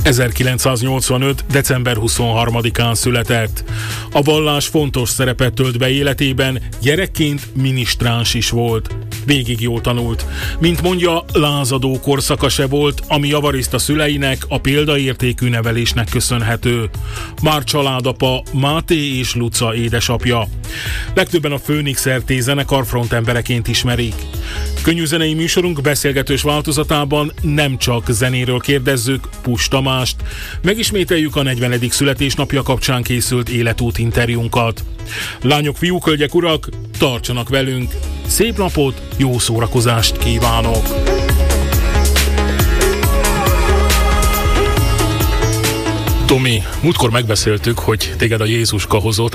1985. december 23-án született. A vallás fontos szerepet tölt be életében, gyerekként minisztráns is volt. Végig jól tanult. Mint mondja, lázadó korszaka se volt, ami javariszta szüleinek, a példaértékű nevelésnek köszönhető. Már családapa Máté és Luca édesapja. Legtöbben a Főnix RT zenekar frontembereként ismerik. Könnyűzenei műsorunk beszélgetős változatában nem csak zenéről kérdezzük Pusch Tamást, megismételjük a 40. születésnapja kapcsán készült életút interjúnkat. Lányok, fiúk, hölgyek, urak, tartsanak velünk! Szép napot, jó szórakozást kívánok! Tomi, múltkor megbeszéltük, hogy téged a Jézuska hozott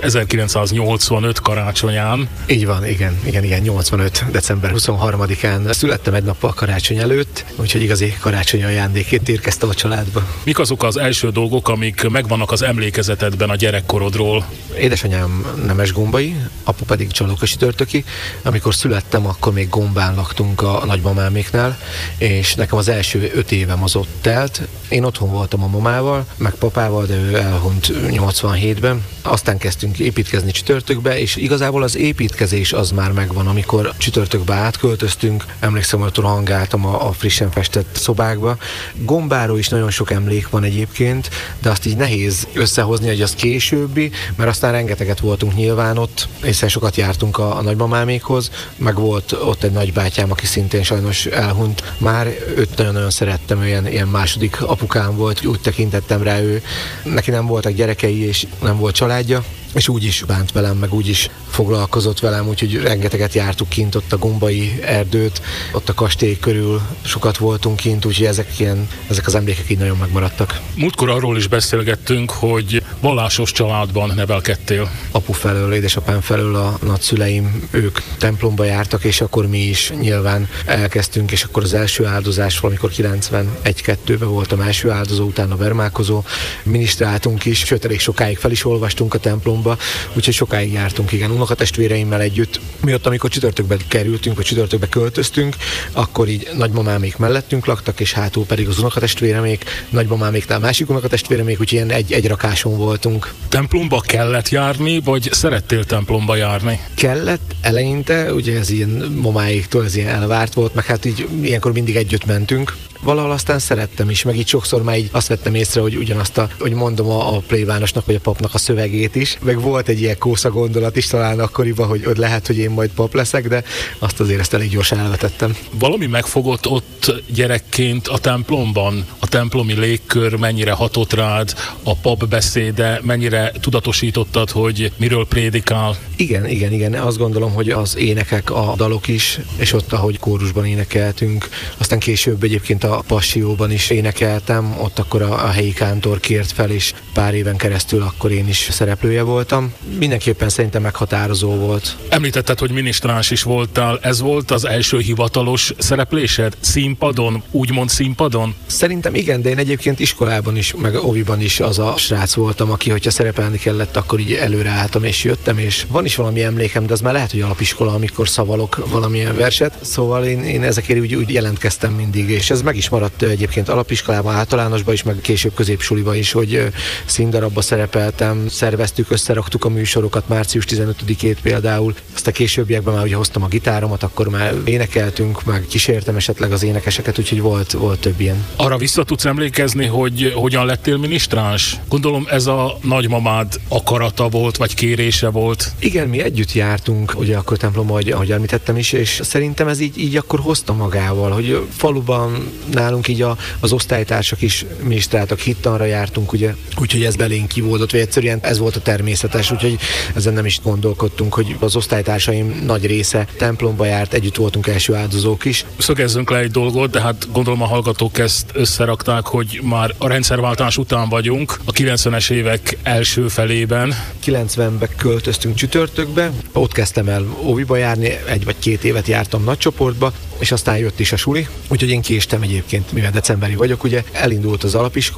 1985 karácsonyán. Így van, igen, 85. december 23-án születtem egy nappal karácsony előtt, úgyhogy igazi karácsonyi ajándékét érkeztem a családba. Mik azok az első dolgok, amik megvannak az emlékezetedben a gyerekkorodról? Édesanyám Nemesgombai, apu pedig Csalóka-Sütörtöki. Amikor születtem, akkor még Gombán laktunk a nagymamáméknál, és nekem az első 5 évem az ott telt. Én otthon voltam a mamával, meg papával, de ő elhunyt 87-ben. Aztán kezdtünk építkezni Csütörtökbe, és igazából az építkezés az már megvan, amikor Csütörtökbe átköltöztünk. Emlékszem, hogy rohangáltam a frissen festett szobákba. Gombáról is nagyon sok emlék van egyébként, de azt így nehéz összehozni, hogy az későbbi, mert aztán rengeteget voltunk nyilván ott, hiszen sokat jártunk a nagymamámékhoz, meg volt ott egy nagybátyám, aki szintén sajnos elhunyt. Már őt nagyon-nagyon szerettem, ilyen második apukám volt, úgy tekintettem rá, neki nem voltak gyerekei, és nem volt családja, és úgy is bánt velem, meg úgy is foglalkozott velem, úgyhogy rengeteget jártuk kint, ott a gombai erdőt, ott a kastély körül sokat voltunk kint, úgyhogy ezek az emlékek így nagyon megmaradtak. Múltkor arról is beszélgettünk, hogy vallásos családban nevelkedtél. Apu felől, édesapám felől a nagyszüleim, ők templomba jártak, és akkor mi is nyilván elkezdtünk, és akkor az első áldozás, valamikor 91-2-ben voltam első áldozó, utána vermálkozó, minisztráltunk is, sőt elég sokáig fel is olvastunk a templomba, úgyhogy sokáig jártunk, igen, unokatestvéreimmel együtt. Miatt, amikor Csütörtökbe kerültünk, vagy Csütörtökbe költöztünk, akkor így nagymamámék mellettünk laktak, és hátul pedig az unokatestvéremék, nagymamáméknál másik unokatestvéremék, úgyhogy ilyen egy rakáson voltunk. Templomba kellett járni, vagy szerettél templomba járni? Kellett eleinte, ugye ez ilyen mamáiktól ez ilyen elvárt volt, meg hát így ilyenkor mindig együtt mentünk. Valahol aztán szerettem is, meg így sokszor már így azt vettem észre, hogy ugyanazt hogy mondom a plébánosnak, vagy a papnak a szövegét is. Meg volt egy ilyen kósza gondolat is talán akkoriban, hogy lehet, hogy én majd pap leszek, de azt azért ezt elég gyorsan elvetettem. Valami megfogott ott gyerekként a templomban? A templomi légkör mennyire hatott rád, a pap beszéde, mennyire tudatosítottad, hogy miről prédikál? Igen. Azt gondolom, hogy az énekek, a dalok is, és ott, ahogy kórusban énekeltünk, aztán később egyébként a Passióban is énekeltem, ott akkor a helyi kántor kért fel, és pár éven keresztül akkor én is szereplője voltam. Mindenképpen szerintem meghatározó volt. Említetted, hogy minisztráns is voltál, ez volt az első hivatalos szereplésed? Színpadon, úgymond színpadon? Szerintem igen, de én egyébként iskolában is, meg óviban is az a srác voltam, aki, hogyha szerepelni kellett, akkor így előreálltam és jöttem, és van is valami emlékem, de az már lehet, hogy alapiskola, amikor szavalok valamilyen verset, szóval én ezekért úgy jelentkeztem mindig, és ez meg is maradt egyébként alapiskolában, általánosban is, meg később középsuliban is, hogy színdarabba szerepeltem, szerveztük, összeraktuk a műsorokat, március 15-ét például, aztán későbbiekben már ugye hoztam a gitáromat, akkor már énekeltünk, meg kísértem esetleg az énekeseket, úgyhogy volt több ilyen. Arra vissza tudsz emlékezni, hogy hogyan lettél minisztráns? Gondolom ez a nagymamád akarata volt, vagy kérése volt? Igen, mi együtt jártunk, ugye akkor templomban, ahogy említettem is, és szerintem ez így akkor hozta magával, hogy faluban nálunk így az osztálytársak is minisztráltak, hittanra jártunk, ugye, úgyhogy ez belénk kivódott, vagy egyszerűen ez volt a természetes, úgyhogy ezen nem is gondolkodtunk, hogy az osztálytársaim nagy része templomba járt, együtt voltunk első áldozók is. Szögezzünk le egy dolgot, de hát gondolom a hallgatók ezt összerakták, hogy már a rendszerváltás után vagyunk, a 90-es évek első felében. 90-ben költöztünk Csütörtökbe, ott kezdtem el óviba járni, 1 vagy 2 évet jártam nagy csoportba, és aztán jött is a suli, úgyhogy én késtem egyébként, mivel decemberi vagyok, ugye elindult az alapiskola,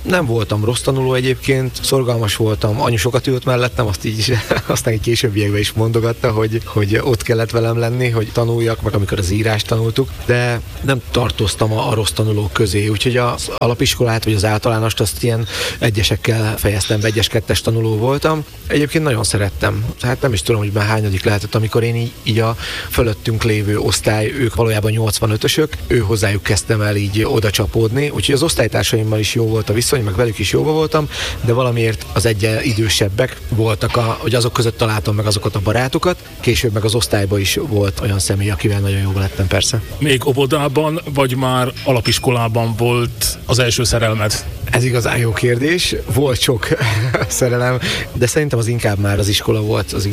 Nem voltam rossz tanuló egyébként, szorgalmas voltam, anyu sokat ült mellettem, aztán egy későbbiekben is mondogatta, hogy ott kellett velem lenni, hogy tanuljak, meg amikor az írást tanultuk, de nem tartoztam a rossz tanulók közé, úgyhogy az alapiskolát vagy az általánost azt ilyen egyesekkel fejeztem be, 1-2-es tanuló voltam. Egyébként nagyon szerettem. Hát nem is tudom, hogy már hányadik lehetett, amikor én így a fölöttünk lévő osztály, ők valójában 85-ösök, ő hozzájuk kezdtem el így oda csapódni, úgyhogy az osztálytársaimmal is jó volt a viszony, meg velük is jóba voltam, de valamiért az idősebbek voltak, hogy azok között találtam meg azokat a barátokat, később meg az osztályban is volt olyan személy, akivel nagyon jóba lettem persze. Még óvodában, vagy már alapiskolában volt az első szerelmed? Ez igazán jó kérdés. Volt sok szerelem, de szerintem az inkább már az iskola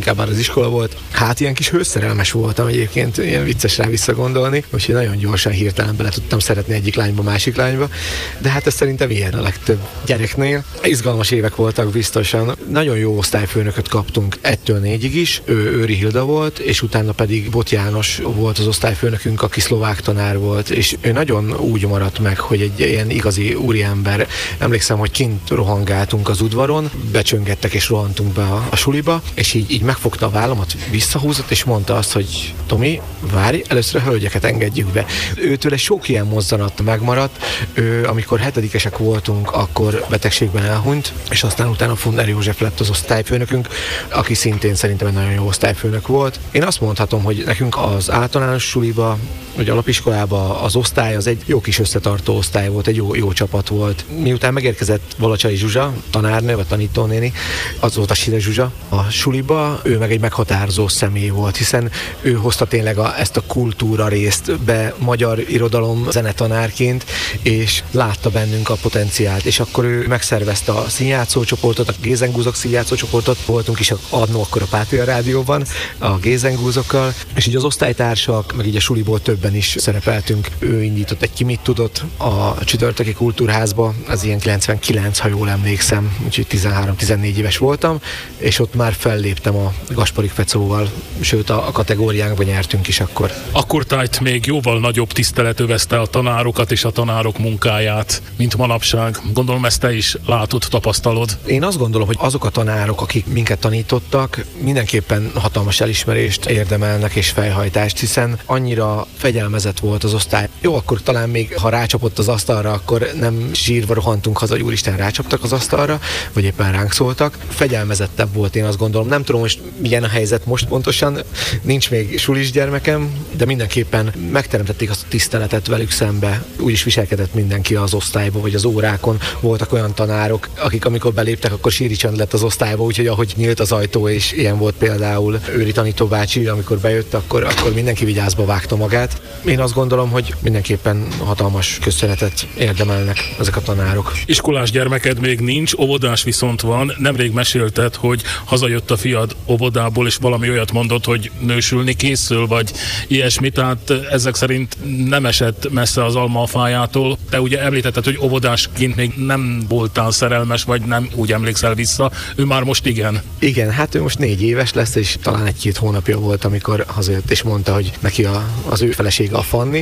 volt. Hát ilyen kis hőszerelmes voltam egyébként, ilyen vicces rá visszagondolni, úgyhogy nagyon gyorsan hirtelen bele tudtam szeretni egyik lányba, másik lányba, de hát ez szerintem ilyen a legtöbb gyereknél. Izgalmas évek voltak biztosan. Nagyon jó osztályfőnököt kaptunk 1-től 4-ig is, ő Őri Hilda volt, és utána pedig Bot János volt az osztályfőnökünk, aki szlovák tanár volt, és ő nagyon úgy maradt meg, hogy egy ilyen igazi úriember. Emlékszem, hogy kint rohangáltunk az udvaron, becsöngettek és rohantunk be a suliba, és így megfogta a vállamat, visszahúzott, és mondta azt, hogy Tomi, várj, először a hölgyeket engedjük be. Őtől egy sok ilyen mozzanat megmaradt. Ő, amikor 7-esek voltunk, akkor betegségben elhunyt, és aztán utána Funder József lett az osztályfőnökünk, aki szintén szerintem egy nagyon jó osztályfőnök volt. Én azt mondhatom, hogy nekünk az általános suliba, vagy alapiskolába az osztály az egy jó kis összetartó osztály volt, egy jó csapat volt. Miután megérkezett Valacsai Zsuzsa, tanárnő vagy tanítónéni, az volt a Sire Zsuzsa a suliba, ő meg egy meghatározó személy volt, hiszen ő hozta tényleg ezt a kultúra részt be magyar irodalom zenetanárként, és látta bennünk a potenciált, és akkor ő megszervezte a színjátszócsoportot, a Gézengúzok színjátszócsoportot, voltunk is annó akkor a Pátia Rádióban a Gézengúzokkal, és így az osztálytársak, meg így a suliból többen is szerepeltünk. Ő indított egy Ki mit tudott a Csütörtöki Kultúrházba, az ilyen 99, ha jól emlékszem, úgyhogy 13-14 éves voltam, és ott már felléptem a Gasparik Fecóval, sőt a kategóriánkban nyertünk is akkor. Akkor tájt még jóval nagyobb tisztelet övezte a tanárokat és a tanárok munkáját, mint manapság. Gondolom ezt te is látod, tapasztalod. Én azt gondolom, hogy azok a tanárok, akik minket tanítottak, mindenképpen hatalmas elismerést érdemelnek és fejhajtást, hiszen annyira fegyelmezett volt az osztály. Jó, akkor talán még ha rácsapott az asztalra, akkor nem zsírva rohantunk haza, hogy úristen, rácsaptak az asztalra, vagy éppen ránk szóltak. Fegyelmezettebb volt, én azt gondolom. Nem tudom, most milyen a helyzet most pontosan, nincs még sulis gyermekem, de mindenképpen megteremtették azt a tiszteletet velük szembe. Úgy is viselkedett mindenki az osztályba, vagy az órákon. Voltak olyan tanárok, akik amikor beléptek, akkor síri csend lett az osztályba, úgyhogy ahogy nyílt az ajtó, és ilyen volt például Őri tanítóbácsi, amikor bejött, akkor mindenki vigyázba vágta magát. Én azt gondolom, hogy mindenképpen hatalmas köszönetet érdemelnek ezek a tanárok. Iskolás gyermeked még nincs, óvodás viszont van. Nemrég mesélted, hogy hazajött a fiad óvodából, és valami olyat mondott, hogy nősülni készül, vagy ilyesmi, tehát ezek szerint nem esett messze az alma a fájától. Te ugye említetted, hogy óvodásként még nem voltál szerelmes, vagy nem úgy emlékszel vissza. Ő már most igen. Igen, hát ő most 4 éves lesz, és talán 1-2 hónapja volt, amikor hazajött, és mondta, hogy neki az ő felesége a Fanni,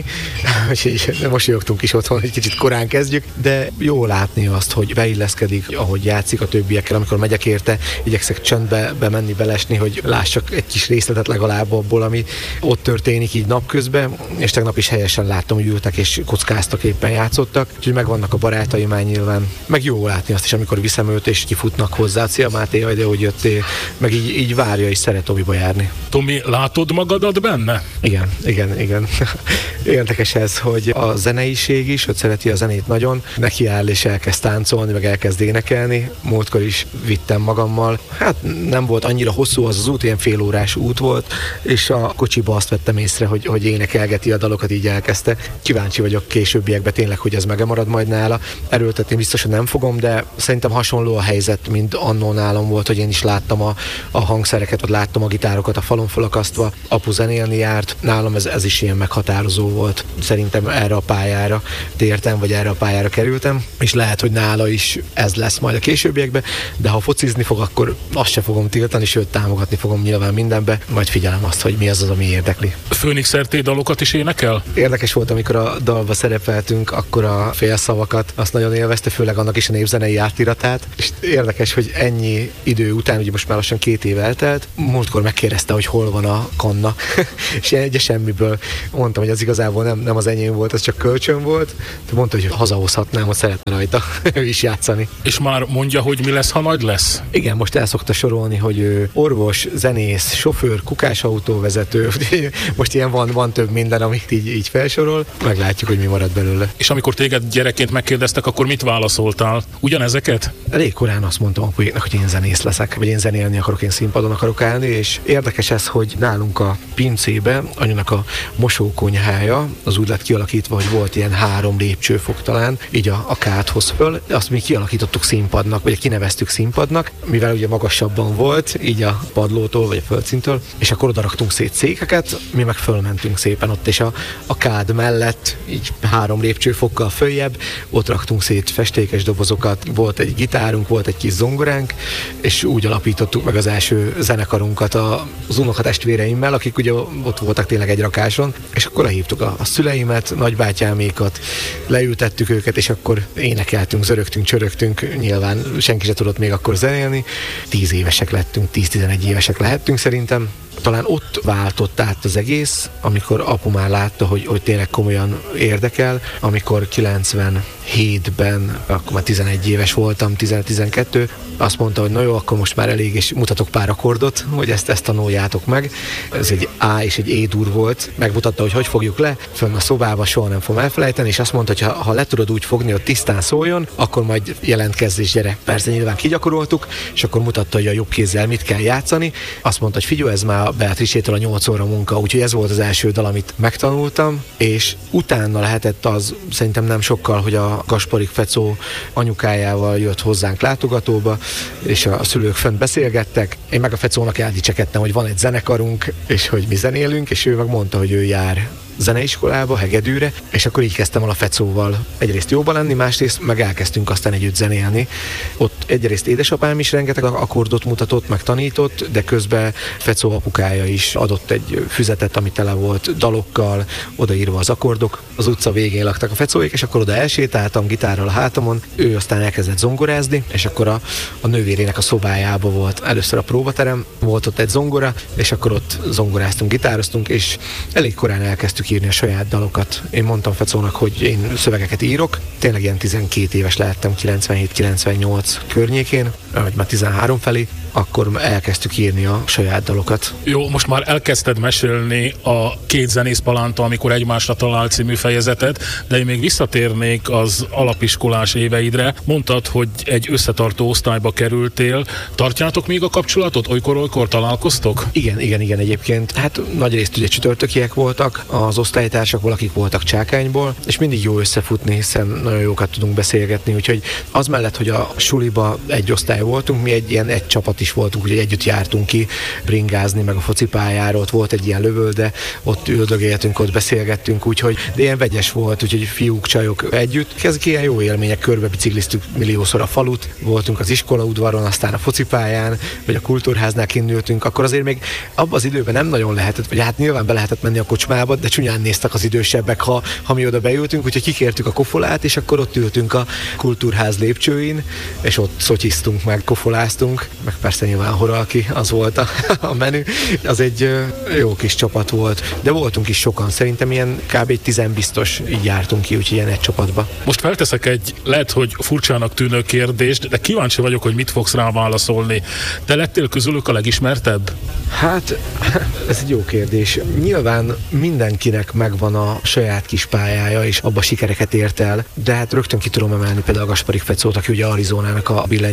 és mosolyogtunk is otthon, hogy kicsit korán kezdjük, de jó látni azt, hogy beilleszkedik, ahogy játszik a többiekkel, amikor megyek érte, igyekszek csöndbe bemenni, belesni, hogy lássak egy kis részletet legalább abból, ami ott történik így napközben, és tegnap is helyesen láttam, hogy ültek és kockáztak, éppen játszottak, úgyhogy megvannak a barátaim már nyilván. Meg jó látni azt is, amikor viszem őt, és kifutnak hozzá, szia Máté, jaj, de hogy jöttél, meg így várja és szeret Tomiba járni. Tomi, látod magadat benne? Igen. Érdekes ez, hogy a zeneiség is, hogy szereti a zenét nagyon, neki áll és elkezd táncolni, meg elkezd énekelni. Múltkor is vittem magammal. Hát nem volt annyira hosszú az út, ilyen félórás út volt, és a kocsiba azt vettem észre, hogy énekelgeti a dalokat, így elkezdte. Kíváncsi vagyok későbbiekben tényleg, hogy ez megemarad majd nála. Erőltetni biztosan nem fogom, de szerintem hasonló a helyzet, mint annó nálam volt, hogy én is láttam a hangszereket, vagy láttam a gitárokat a falon fölakasztva. Apu zenélni járt, nálam ez is ilyen meghatározó volt. Szerintem erre a pályára tértem, vagy erre a pályára kerültem, és lehet, hogy nála is ez lesz majd a későbbiekben, de ha focizni fog, akkor azt se fogom tiltani, sőt támogatni fogom nyilván mindenbe, majd figyelem azt, hogy mi az, ami érdekli. Főnix RT dalokat is énekel? Érdekes volt, amikor a dalba szerepeltünk, akkor a félszavakat azt nagyon élvezte, főleg annak is a népzenei átiratát, és érdekes, hogy ennyi idő után, ugye most már lassan 2 év eltelt, múltkor megkérdezte, hogy hol van a kanna, és egy semmiből mondtam, hogy az igazából nem az enyém volt, az csak kölcsön volt, de mondta, hogy hazahozhatnám, hogy szeretne rajta ő is játszani. És már mondja, hogy mi lesz, ha nagy lesz? Igen, most el szokta sorolni, hogy ő orvos, zenész, sofőr, kukásautóvezető, most ilyen van több minden, amit így felsorol, meglátjuk, hogy mi marad belőle. És amikor téged gyerekként megkérdeztek, akkor mit válaszoltál? Ugyanezeket? Elég korán azt mondtam apuéknak, hogy én zenész leszek, vagy én zenélni akarok, én színpadon akarok állni, és érdekes ez, hogy nálunk a pincébe, anyunak a mosókonyhája, az úgy lett kialakítva, hogy volt ilyen 3 lépcsőfok talán, így a kádhoz föl, azt mi kialakítottuk színpadnak, vagy kineveztük színpadnak, mivel ugye magasabban volt, így a padlótól, vagy a földszintől, és akkor oda raktunk szét székeket, mi meg fölmentünk szépen ott, és a kád mellett, így 3 lépcsőfokkal följebb, ott raktunk szét festékes dobozokat, volt egy gitárunk, volt egy kis zongoránk, és úgy alapítottuk meg az első zenekarunkat az unokatestvéreimmel, akik ugye ott voltak tényleg egy rakáson, és akkor lehívtuk a szüleimet, nagybátyámékat, leültettük őket, és akkor énekeltünk, zörögtünk, csörögtünk, nyilván senki se tudott még akkor zenélni. 10 évesek lettünk, 10-11 évesek lehettünk szerintem. Talán ott váltott át az egész, amikor apu már látta, hogy tényleg komolyan érdekel, amikor 97-ben, akkor már 11 éves voltam, 11-12, azt mondta, hogy na jó, akkor most már elég, és mutatok pár akkordot, hogy ezt tanuljátok meg. Ez egy A és egy E dur volt, megmutatta, hogy fogjuk le, fönn a szobába, soha nem fogom elfelejteni, és azt mondta, hogy ha le tudod úgy fogni, hogy tisztán szóljon, akkor majd jelentkezz és gyere. Persze nyilván kigyakoroltuk, és akkor mutatta, hogy a jobb kézzel mit kell játszani. Azt mondta, hogy figyelj, ez már Beatrice-től a 8 óra munka, úgyhogy ez volt az első dal, amit megtanultam, és utána lehetett az, szerintem nem sokkal, hogy a Gasparik Fecó anyukájával jött hozzánk látogatóba, és a szülők fönt beszélgettek. Én meg a Fecónak eldicsekedtem, hogy van egy zenekarunk, és hogy mi zenélünk, és ő meg mondta, hogy ő jár zeneiskolába, hegedűre, és akkor így kezdtem el a Fecóval egyrészt jóba lenni, másrészt meg elkezdtünk aztán együtt zenélni. Ott egyrészt édesapám is rengeteg akkordot mutatott, meg tanított, de közben Fecó apukája is adott egy füzetet, ami tele volt dalokkal, odaírva az akkordok. Az utca végén laktak a Fecóék, és akkor oda elsétáltam gitárral a hátamon, ő aztán elkezdett zongorázni, és akkor a nővérének a szobájába volt először a próbaterem, volt ott egy zongora, és akkor ott zongoráztunk, gitároztunk, és elég korán elkezdtük írni a saját dalokat. Én mondtam Fecónak, hogy én szövegeket írok. Tényleg ilyen 12 éves lehettem, 97-98 környékén, vagy már 13 felé, akkor elkezdtük írni a saját dalokat. Jó, most már elkezdted mesélni a Két zenész palánta, amikor egymásra talál című fejezetet, de én még visszatérnék az alapiskolás éveidre. Mondtad, hogy egy összetartó osztályba kerültél. Tartjátok még a kapcsolatot? Olykor találkoztok? Igen, egyébként. Hát nagyrészt ugye csütörtökiek voltak az osztálytársak, valakik voltak Csákányból, és mindig jó összefutni, hiszen nagyon jókat tudunk beszélgetni, úgyhogy az mellett, hogy a suliba egy osztály voltunk, mi egy csapat is voltunk, úgyhogy együtt jártunk ki bringázni, meg a focipályára, ott volt egy ilyen lövölde, ott üldögéltünk, ott beszélgettünk, úgyhogy de ilyen vegyes volt, úgyhogy fiúk, csajok együtt. Ezek ilyen jó élmények, körbe bicikliztük milliószor a falut, voltunk az iskolaudvaron, aztán a focipályán, vagy a kultúrháznál kinültünk, akkor azért még abban az időben nem nagyon lehetett, vagy hát nyilván be lehetett menni a kocsmába, de csúnyán néztek az idősebbek, ha mi oda beültünk, úgyhogy kikértük a kofolát, és akkor ott ültünk a kultúrház lépcsőin, és ott szotyiztunk meg, kofoláztunk, meg persze nyilván Horalki, az volt a menü. Az egy jó kis csapat volt, de voltunk is sokan, szerintem ilyen kb. 10 biztos így jártunk ki, úgyhogy ilyen egy csapatba. Most felteszek egy, lehet, hogy furcsának tűnő kérdést, de kíváncsi vagyok, hogy mit fogsz rá válaszolni. Te lettél közülük a legismertebb? Hát, ez egy jó kérdés. Nyilván mindenkinek megvan a saját kis pályája, és abba sikereket ért el, de hát rögtön ki tudom emelni például a Gasparik Fecót, aki ugye Arizonának a billentyűse,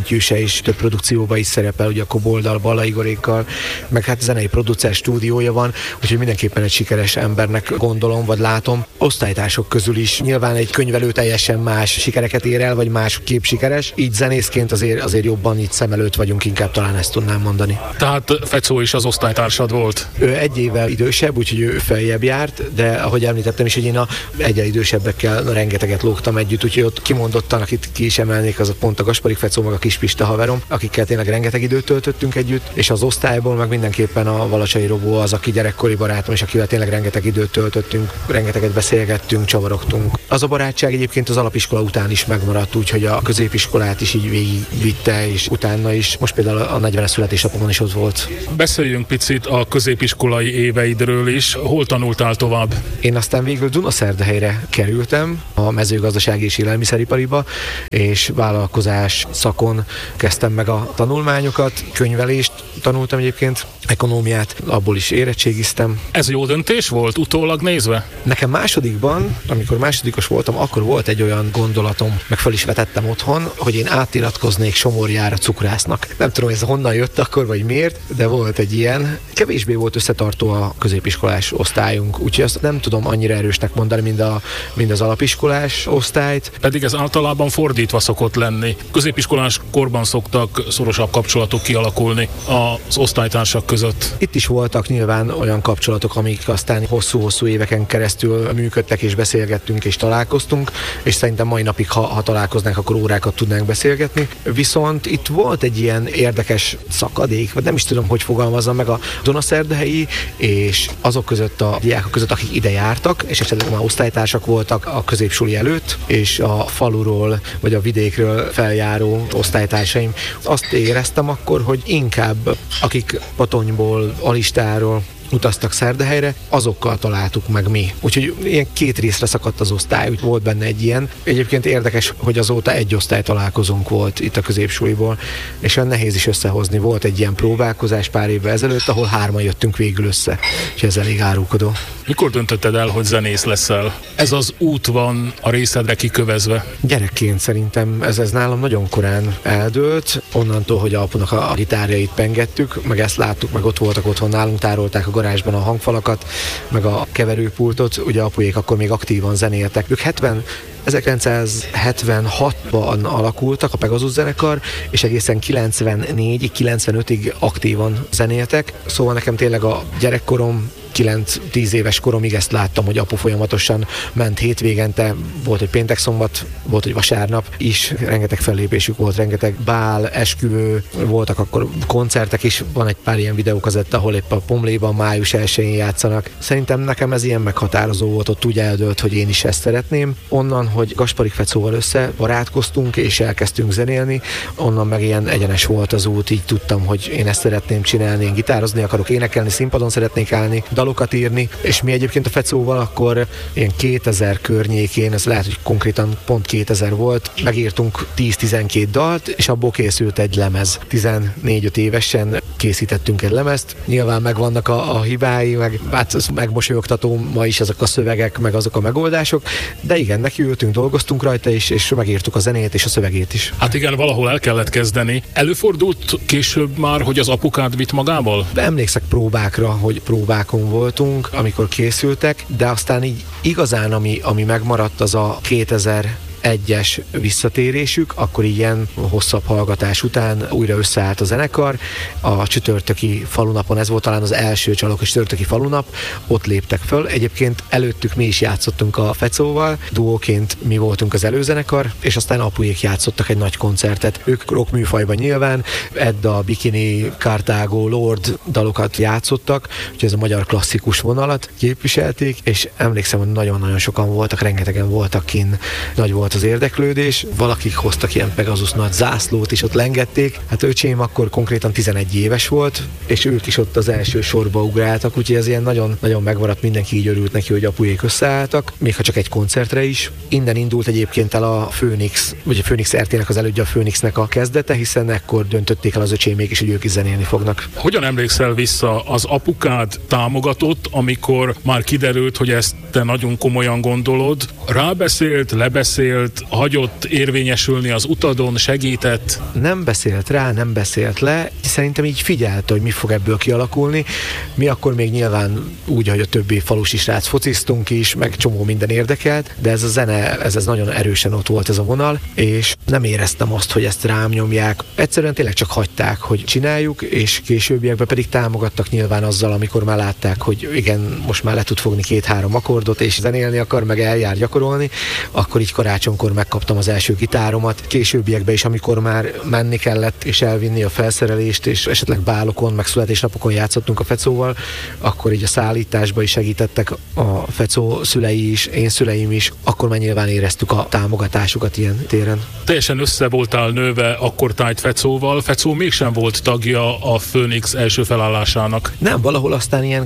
és több produkcióban is szerepel, ugye a Koboldal, Balla Igorékkal, meg hát zenei producer stúdiója van, úgyhogy mindenképpen egy sikeres embernek gondolom, vagy látom. Osztálytársok közül is nyilván egy könyvelő teljesen más sikereket ér el, vagy másképp sikeres. Így zenészként azért jobban itt szem előtt vagyunk, inkább talán ezt tudnám mondani. Tehát Fecó is az osztálytársad volt? Ő egy évvel idősebb, úgyhogy ő feljebb járt, de ahogy említettem is, hogy én egyel idősebbekkel rengeteget lógtam együtt, úgyhogy ott kimondottan, akit ki is emelnék, az pont a Gasparik Fecó, meg a Kis Pista haverom, akikkel tényleg rengeteg időt töltöttünk együtt, és az osztályból meg mindenképpen a Valacsai Robó az, aki gyerekkori barátom, és akivel tényleg rengeteg időt töltöttünk, rengeteget beszélgettünk, csavarogtunk. Az a barátság egyébként az alapiskola után is megmaradt, úgyhogy a középiskolát is így végigvitte, és utána is. Most például a 40-es születésnapomon is ott volt. Beszéljünk picit a középiskolai éveidről is. Hol tanultál tovább? Én aztán végül Dunaszerdahelyre kerültem, a mezőgazdasági és élelmiszeripariba, és vállalkozás szakon kezdtem meg a tanulmányokat, könyvelést tanultam egyébként, ekonómiát, abból is érettségiztem. Ez jó döntés volt, utólag nézve? Nekem másodikban, amikor másodikos voltam, akkor volt egy olyan gondolatom, meg fel is vetettem otthon, hogy én átiratkoznék Somorjára cukrásznak. Nem tudom, ez honnan jött akkor, vagy miért, de volt egy ilyen. Kevésbé volt összetartó a középiskolás osztályunk, úgyhogy azt nem tudom annyira erősnek mondani, mint az alapiskolás osztályt. Pedig ez általában fordítva szokott lenni. Középiskolás korban szoktak szorosabb kapcsolatok kialakulni az osztálytársak között. Itt is voltak nyilván olyan kapcsolatok, amik aztán hosszú-hosszú éveken keresztül működtek, és beszélgettünk, és találkoztunk, és szerintem mai napig, ha találkoznánk, akkor órákat tudnánk beszélgetni. Viszont itt volt egy ilyen érdekes szakadék, vagy nem is tudom, hogy fogalmazzam meg, a Dunaszerdahelyi és azok között, a diákok között, akik ide jártak, és esetleg már osztálytársak voltak a középsuli előtt, és a faluról, vagy a vidékről feljáró osztálytársaim. Azt éreztem akkor, hogy inkább akik Patonyból, Alistáról utaztak Szerdahelyre, azokkal találtuk meg mi. Úgyhogy ilyen két részre szakadt az osztály, úgy volt benne egy ilyen. Egyébként érdekes, hogy azóta egy osztálytalálkozónk volt itt a középsuliból, és olyan nehéz is összehozni. Volt egy ilyen próbálkozás pár évvel ezelőtt, ahol 3 jöttünk végül össze, és ez elég árulkodó. Mikor döntötted el, hogy zenész leszel? Ez az út van a részedre kikövezve? Gyerekként szerintem ez nálam nagyon korán eldőlt. Onnantól, hogy apunak a gitárjait pengettük, meg ezt láttuk, meg ott voltak otthon nálunk, tárolták a garázsban a hangfalakat, meg a keverőpultot. Ugye apuék akkor még aktívan zenéltek. Ők 1976-ban alakultak a Pegasus zenekar, és egészen 94-95-ig aktívan zenéltek. Szóval nekem tényleg a gyerekkorom, 9-10 éves koromig ezt láttam, hogy apu folyamatosan ment hétvégente, volt egy péntek-szombat, volt egy vasárnap is, rengeteg fellépésük volt, rengeteg bál, esküvő, voltak akkor koncertek is, van egy pár ilyen videókazetta, ahol épp a Pomléban május 1-én játszanak. Szerintem nekem ez ilyen meghatározó volt, ott úgy eldőlt, hogy én is ezt szeretném. Onnan, hogy Gasparik Fecóval barátkoztunk és elkezdtünk zenélni, onnan meg ilyen egyenes volt az út, így tudtam, hogy én ezt szeretném csinálni, én gitározni akarok, énekelni, színpadon szeretnék állni, dalokat írni, és mi egyébként a Fecóval akkor ilyen 2000 környékén, ez lehet, hogy konkrétan pont 2000 volt, megírtunk 10-12 dalt, és abból készült egy lemez. 14-5 évesen készítettünk egy lemezt. Nyilván megvannak a hibái, meg hát megmosolyogtató ma is azok a szövegek, meg azok a megoldások, de igen, nekiültünk, dolgoztunk rajta is, és megírtuk a zenét és a szövegét is. Hát igen, valahol el kellett kezdeni. Előfordult később már, hogy az apukád vitt magával? Emlékszek próbákra, hogy próbákon voltunk, amikor készültek, de aztán így igazán, ami megmaradt, az a 2001-es visszatérésük, akkor ilyen hosszabb hallgatás után újra összeállt a zenekar. A csütörtöki falunapon, ez volt talán az első Csalóka csütörtöki falunap, ott léptek föl. Egyébként előttük mi is játszottunk a Fecóval, duóként mi voltunk az előzenekar, és aztán apuék játszottak egy nagy koncertet. Ők rock műfajban nyilván, Edda, Bikini, Cartago, Lord dalokat játszottak, úgyhogy ez a magyar klasszikus vonalat képviselték, és emlékszem, hogy nagyon-nagyon sokan voltak, rengetegen voltak kint, nagy volt az érdeklődés, valakik hoztak ilyen Pegasus nagy zászlót, és ott lengették. Hát öcsém akkor konkrétan 11 éves volt, és ők is ott az első sorba ugráltak, úgyhogy ez ilyen nagyon megmaradt, mindenki így örült neki, hogy apuék összeálltak, még ha csak egy koncertre is. Innen indult egyébként el a Phoenix, vagy a Phoenix RT-nek az elődje, a Phoenixnek a kezdete, hiszen ekkor döntötték el az öcsémék is, hogy ők is zenélni fognak. Hogyan emlékszel vissza, az apukád támogatott, amikor már kiderült, hogy ezt te nagyon komolyan gondolod? Rábeszélt, lebeszélt, beszélt, hagyott érvényesülni az utadon, segített? Nem beszélt rá, nem beszélt le, szerintem így figyelte, hogy mi fog ebből kialakulni. Mi akkor még nyilván úgy, hogy a többi falusi srác fociztunk is, meg csomó minden érdekelt, de ez a zene, ez nagyon erősen ott volt ez a vonal, és nem éreztem azt, hogy ezt rám nyomják. Egyszerűen tényleg csak hagyták, hogy csináljuk, és későbbiekben pedig támogattak nyilván azzal, amikor már látták, hogy igen, most már le tud fogni 2-3 akkordot, és zenélni akar, meg eljár gyakorolni, akkor így karácsonykor megkaptam az első gitáromat. Későbbiekben is, amikor már menni kellett, és elvinni a felszerelést, és esetleg bálokon, meg születésnapokon játszottunk a Fecóval, akkor így a szállításba is segítettek a Fecó szülei is, én szüleim is, akkor már nyilván éreztük a támogatásukat ilyen téren. Teljesen össze voltál nőve akkor Tájt Fecóval. Fecó mégsem volt tagja a Főnix első felállásának. Nem, valahol aztán ilyen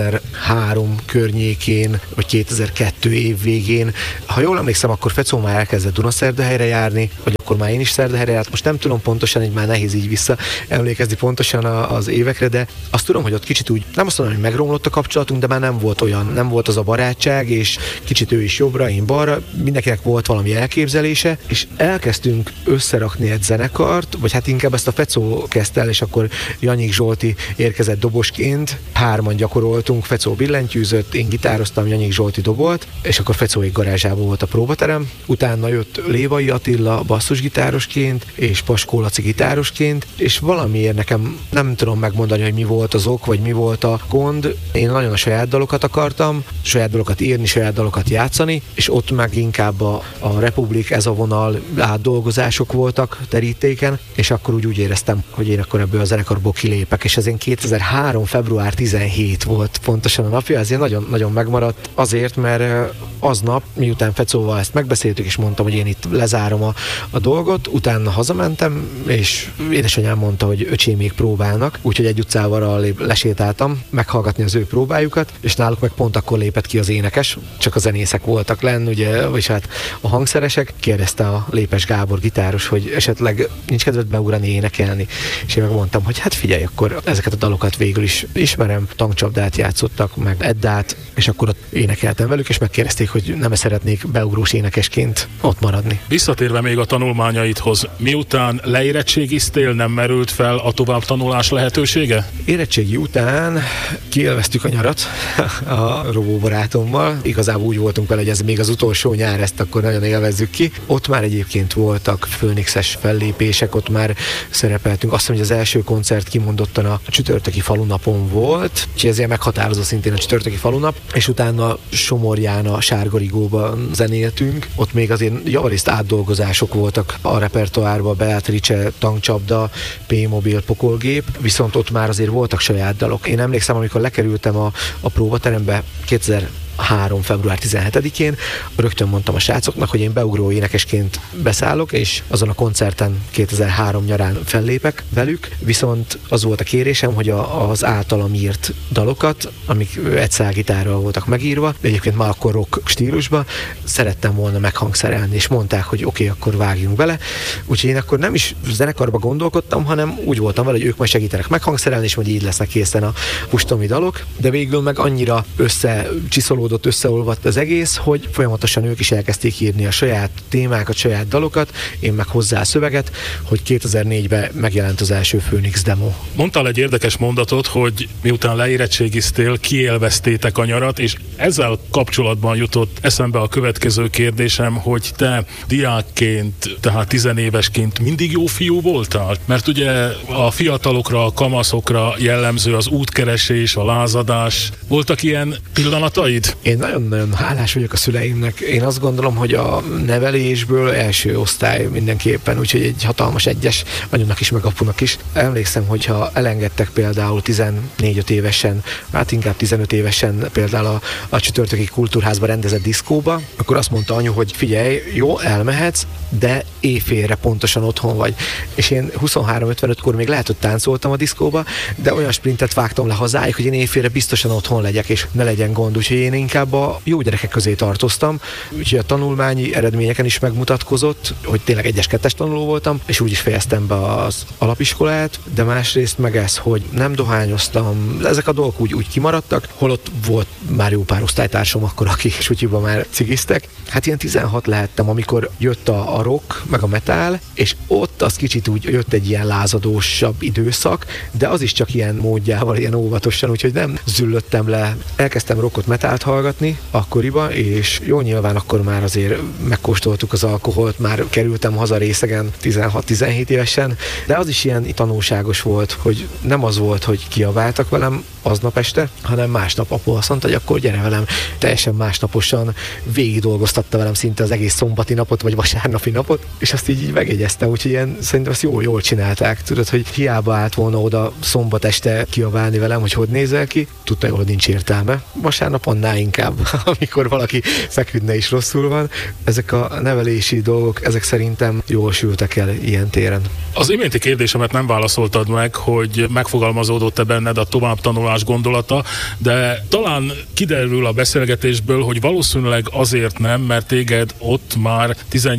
2003 környékén, vagy 2002 év végén, ha jól emlékszem, akkor Fecó már elkezdett Dunaszerdahelyre járni, vagy akkor már én is Szerdahelyre járt. Most nem tudom pontosan, így már nehéz így vissza emlékezni pontosan az évekre, de azt tudom, hogy ott kicsit úgy, nem azt mondom, hogy megromlott a kapcsolatunk, de már nem volt olyan, nem volt az a barátság, és kicsit ő is jobbra, én balra, mindenkinek volt valami elképzelése, és elkezdtünk összerakni egy zenekart, vagy hát inkább ezt a Fecó kezdte el, és akkor Janyik Zsolti érkezett dobosként, 3-an gyakoroltunk, Fecó billentyűzött, én gitároztam, Janyik Zsolti dobolt, és akkor Fecóék garázsában volt a próbaterem, utána jött Lévai Attila basszusgitárosként, és Paskó Laci gitárosként, és valamiért nekem nem tudom megmondani, hogy mi volt az ok, vagy mi volt a gond. Én nagyon a saját dalokat akartam, saját dalokat írni, saját dalokat játszani, és ott meg inkább a Republik, ez a vonal, átdolgozások voltak terítéken, és akkor úgy éreztem, hogy én akkor ebből a zenekarból kilépek, és ez én 2003. február 17 volt pontosan a napja, ezért nagyon, nagyon megmaradt azért, mert aznap, miután Fecóval ezt megbeszéltük, és mondtam, hogy én itt lezárom a dolgot, utána hazamentem, és édesanyám mondta, hogy öcsém még próbálnak, úgyhogy egy utcával lesétáltam meghallgatni az ő próbájukat, és náluk meg pont akkor lépett ki az énekes, csak a zenészek voltak lenn, ugye, vagy hát a hangszeresek. Kérdezte a Lépes Gábor gitáros, hogy esetleg nincs kedved beugrani, énekelni, és én megmondtam, hogy hát figyelj, akkor ezeket a dalokat végül is ismerem, tankcsapdát játszottak, meg Eddát, és akkor ott énekeltem velük, és megkérdezték, hogy nem szeretnék beugrós énekesként ott maradni. Visszatérve még a tanulmányaidhoz, miután leérettségiztél, nem merült fel a továbbtanulás lehetősége? Érettségi után kiélveztük a nyarat a robóbarátommal. Igazából úgy voltunk vele, hogy ez még az utolsó nyár, ezt akkor nagyon élvezzük ki. Ott már egyébként voltak Főnixes fellépések, ott már szerepeltünk. Azt hiszem, hogy az első koncert kimondottan a csütörtöki falunapon volt, és ezért meghatározó szintén a csütörtöki falunap, és utána Somorján a Sárgarigóban zenéltünk. Ott még azért javarészt átdolgozások voltak a repertoárban, Beatrice, tankcsapda, P-mobil, pokolgép, viszont ott már azért voltak saját dalok. Én emlékszem, amikor lekerültem a próbaterembe 2003. február 17-én, rögtön mondtam a srácoknak, hogy én beugró énekesként beszállok, és azon a koncerten 2003 nyarán fellépek velük, viszont az volt a kérésem, hogy az általam írt dalokat, amik egy szálgitárral voltak megírva, de egyébként már akkor rock stílusban, szerettem volna meghangszerelni, és mondták, hogy oké, akkor vágjunk bele. Úgyhogy én akkor nem is zenekarba gondolkodtam, hanem úgy voltam vele, hogy ők majd segítenek meghangszerelni, és majd így lesznek készen a pustomi dalok, de végül meg annyira összecsiszolódott, összeolvadt az egész, hogy folyamatosan ők is elkezdték írni a saját témákat, saját dalokat, én meg hozzá a szöveget, hogy 2004-ben megjelent az első Főnix demo. Mondtál egy érdekes mondatot, hogy miután leérettségiztél, kiélveztétek a nyarat, és ezzel kapcsolatban jutott eszembe a következő kérdésem, hogy te diákként, tehát 10 évesként mindig jó fiú voltál? Mert ugye a fiatalokra, a kamaszokra jellemző az útkeresés, a lázadás. Voltak ilyen pillanataid? Én nagyon-nagyon hálás vagyok a szüleimnek. Én azt gondolom, hogy a nevelésből első osztály mindenképpen, úgyhogy egy hatalmas egyes, anyunak is, meg apunak is. Emlékszem, hogyha elengedtek például 14-5 évesen, hát inkább 15 évesen például a csütörtöki kultúrházba rendezett diszkóba, akkor azt mondta anyu, hogy figyelj, jó, elmehetsz, de éjfélre pontosan otthon vagy. És én 23:55-kor még lehet, hogy táncoltam a diszkóba, de olyan sprintet vágtam le hazáig, hogy én éjfélre biztosan otthon legyek, és ne legyen gond. Úgyhogy én inkább a jó gyerekek közé tartoztam, úgyhogy a tanulmányi eredményeken is megmutatkozott, hogy tényleg 1-2-es tanuló voltam, és úgy is fejeztem be az alapiskolát, de másrészt meg ez, hogy nem dohányoztam, ezek a dolgok úgy kimaradtak, holott volt már jó pár osztálytársam akkor, akik sutyiban már cigiztek. Hát ilyen 16 lehettem, amikor jött a rock, meg a metal, és ott az kicsit úgy jött egy ilyen lázadósabb időszak, de az is csak ilyen módjával, ilyen óvatosan, úgyhogy nem züllöttem le. Elkezdtem rockot, metált hallgatni akkoriban, és jó, nyilván akkor már azért megkóstoltuk az alkoholt, már kerültem haza részegen 16-17 évesen, de az is ilyen tanulságos volt, hogy nem az volt, hogy kiabáltak velem aznap este, hanem másnap apu azt mondta, hogy akkor gyere velem, teljesen másnaposan végig dolgoztatta velem szinte az egész szombati napot, vagy vasárnapi napot, és azt így megjegyeztem, úgyhogy ilyen, szerintem ezt jól csinálták, tudod, hogy hiába állt volna oda szombat este kiabálni velem, hogy nézel ki, tudta jól, hogy nincs értelme. Vasárnap annál inkább, amikor valaki feküdne is rosszul van. Ezek a nevelési dolgok, ezek szerintem jól sültek el ilyen téren. Az iménti kérdésemet nem válaszoltad meg, hogy megfogalmazódott-e benned a továbbtanulás gondolata, de talán kiderül a beszélgetésből, hogy valószínűleg azért nem, mert téged ott már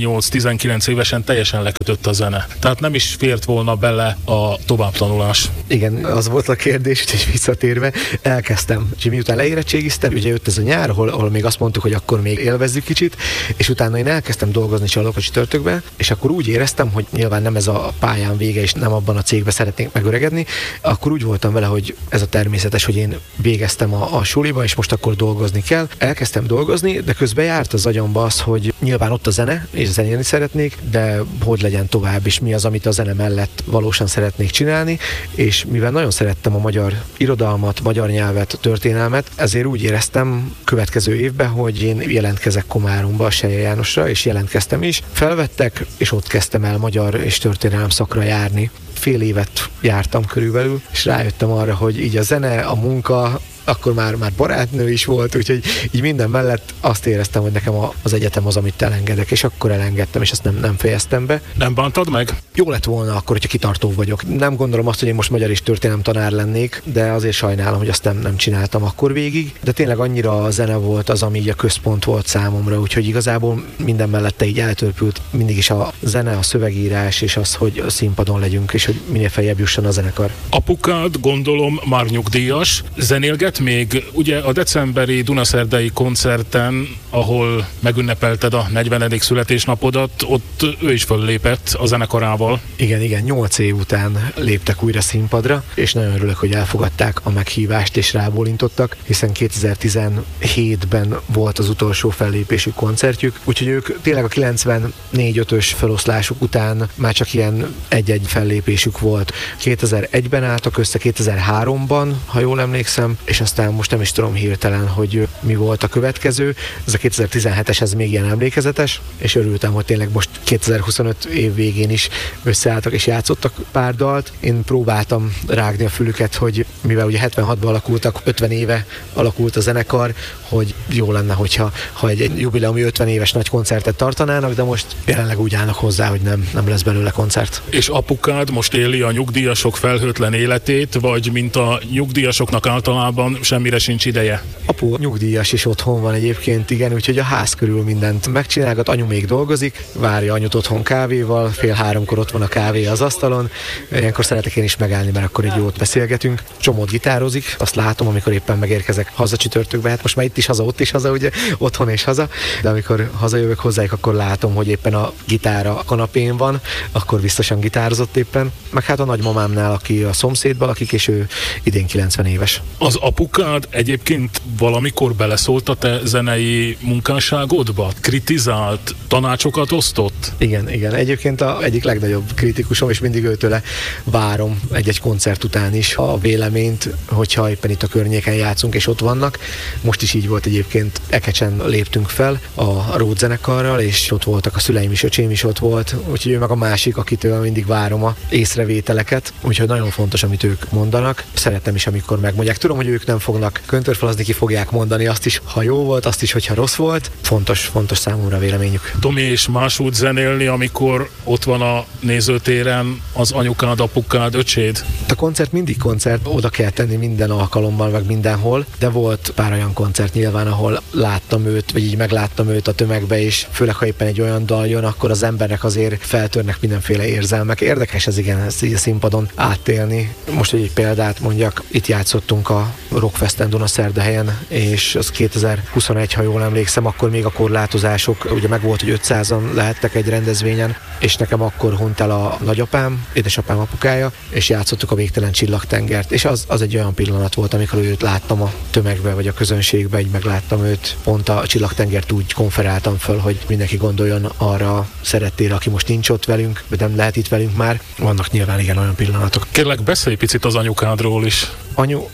18-19 évesen teljesen lekötött a zene. Tehát nem is fért volna bele a továbbtanulás. Igen, az volt a kérdés, és visszatérve elkezdtem. És miután leérettségiztem, ugye jött ez a nyár, ahol még azt mondtuk, hogy akkor még élvezzük kicsit, és utána én elkezdtem dolgozni csalóka csütörtökben, és akkor úgy éreztem, hogy nyilván nem ez a pályán vége, és nem abban a cégben szeretnénk megöregedni, akkor úgy voltam vele, hogy ez a természetes, hogy én végeztem a suliba, és most akkor dolgozni kell. Elkezdtem dolgozni, de közben járt az agyamba az, hogy nyilván ott a zene, és zenélni szeretnék, de hogy legyen tovább, és mi az, amit a zene mellett valósan szeretnék csinálni, és mivel nagyon szerettem a magyar irodalmat, magyar nyelvet, történelmet, ezért úgy éreztem következő évben, hogy én jelentkezek Komáromba, a Selye Jánosra, és jelentkeztem is. Felvettek, és ott kezdtem el magyar és történelem szakra járni. Fél évet jártam körülbelül, és rájöttem arra, hogy így a zene, a munka, akkor már barátnő is volt, úgyhogy így minden mellett azt éreztem, hogy nekem az egyetem az, amit elengedek, és akkor elengedtem, és azt nem fejeztem be. Nem bántad meg? Jó lett volna akkor, hogyha kitartó vagyok. Nem gondolom azt, hogy én most magyar és történelem tanár lennék, de azért sajnálom, hogy azt nem csináltam akkor végig, de tényleg annyira a zene volt az, ami így a központ volt számomra, úgyhogy igazából minden mellette így eltörpült mindig is a zene, a szövegírás, és az, hogy a színpadon legyünk, és hogy minél feljebb jusson a zenekar. Apukád, gondolom, már nyugdíjas, zenélget még ugye a decemberi Dunaszerdai koncerten, ahol megünnepelted a 40. születésnapodat, ott ő is föllépett a zenekarával. Igen, 8 év után léptek újra színpadra, és nagyon örülök, hogy elfogadták a meghívást és rábólintottak, hiszen 2017-ben volt az utolsó fellépésük koncertjük, úgyhogy ők tényleg a 94-5-ös feloszlásuk után már csak ilyen egy-egy fellépésük volt. 2001-ben álltak össze, 2003-ban, ha jól emlékszem, és aztán most nem is tudom hirtelen, hogy mi volt a következő. Ez a 2017-es, ez még ilyen emlékezetes, és örültem, hogy tényleg most 2025 év végén is összeálltak és játszottak pár dalt. Én próbáltam rágni a fülüket, hogy mivel ugye 76-ban alakultak, 50 éve alakult a zenekar, hogy jó lenne, hogyha egy jubileumi 50 éves nagy koncertet tartanának, de most jelenleg úgy állnak hozzá, hogy nem lesz belőle koncert. És apukád most éli a nyugdíjasok felhőtlen életét, vagy mint a nyugdíjasoknak általában semmire sincs ideje? Apu nyugdíjas is otthon van egyébként, igen, úgyhogy a ház körül mindent megcsinálgat, anyu még dolgozik, várja anyut otthon kávéval, 2:30 ott van a kávé az asztalon, ilyenkor szeretek én is megállni, mert akkor egy jót beszélgetünk. Csomót gitározik, azt látom, amikor éppen megérkezek haza csütörtökbe, hát most már itt is haza, ott is haza, ugye, otthon és haza, de amikor hazajövök hozzájuk, akkor látom, hogy éppen a gitár a kanapén van, akkor biztosan gitározott éppen, meg hát a nagymamámnál, aki a szomszédban lakik, és ő idén 90 éves. Az apukád egyébként valamikor beleszólt a te zenei munkásságodba? Kritizált, tanácsokat osztott? Igen. Egyébként egyik legnagyobb kritikusom, és mindig őtőle várom egy koncert után is a véleményt, hogyha éppen itt a környéken játszunk, és ott vannak. Most is így volt egyébként, Ekecsen léptünk fel a Ród zenekarral, és ott voltak a szüleim is, öcsém is ott volt, úgyhogy ő meg a másik, akitől mindig várom a észrevételeket, úgyhogy nagyon fontos, amit ők mondanak. Szeretem is, amikor megmondják. Tudom, hogy ők nem fognak köntörfalazni, ki fogják mondani azt is, ha jó volt, azt is, hogyha rossz volt. Fontos számomra véleményük. Tomi, és más úgy zenélni, amikor ott van a nézőtéren az anyukád, apukád, öcséd? A koncert mindig koncert, oda kell tenni minden alkalommal, meg mindenhol, de volt pár olyan koncert nyilván, ahol láttam őt, vagy így megláttam őt a tömegbe, és főleg, ha éppen egy olyan dal jön, akkor az embernek azért feltörnek mindenféle érzelmek. Érdekes ez, igen, ezt így a színpadon átélni. Most egy példát mondjak, itt játszottunk a Rockfesten Dunaszerdahelyen, és az 2021, ha jól emlékszem, akkor még a korlátozások, ugye meg volt, hogy 500-an lehettek egy rendezvényen, és nekem akkor hunyt el a nagyapám, édesapám apukája, és játszottuk a Végtelen Csillagtengert, és az egy olyan pillanat volt, amikor őt láttam a tömegbe, vagy a közönségbe, így megláttam őt, pont a Csillagtengert úgy konferáltam föl, hogy mindenki gondoljon arra a szerettére, aki most nincs ott velünk, vagy nem lehet itt velünk már. Vannak nyilván igen olyan pillanatok. Kérlek, beszélj picit az anyukádról is. Anyu...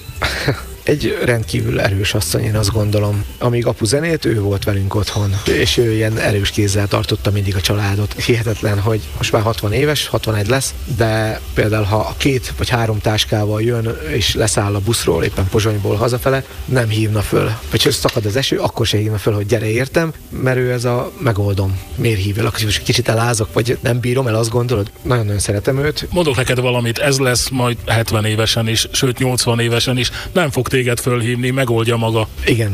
Egy rendkívül erős asszony, én azt gondolom. Amíg apu zenélt, ő volt velünk otthon, és ő ilyen erős kézzel tartotta mindig a családot. Hihetetlen, hogy most már 60 éves, 61 lesz, de például ha 2 vagy 3 táskával jön, és leszáll a buszról, éppen Pozsonyból hazafele, nem hívna föl. Vagy ha szakad az eső, akkor se hívna föl, hogy gyere értem, mert ő ez a megoldom. Miért hívlak? Most kicsit elázok, vagy nem bírom el, azt gondolod? Nagyon-nagyon szeretem őt. Mondok neked valamit, ez lesz majd 70 évesen is, sőt 80 évesen is, nem fog téged fölhívni, megoldja maga. Igen.